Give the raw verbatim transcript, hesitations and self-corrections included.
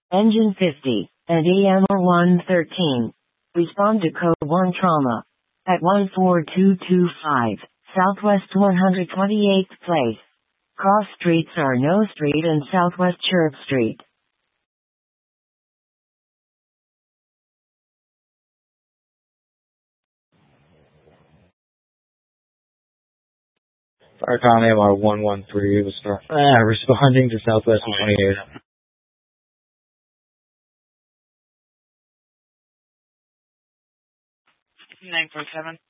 Engine fifty, and E M R one thirteen. Respond to code one trauma. At one four two two five, Southwest one hundred twenty-eighth Place. Cross streets are No Street and Southwest Church Street. Firecom A M R one one three was uh, responding to Southwest one twenty-eighth. nine four seven.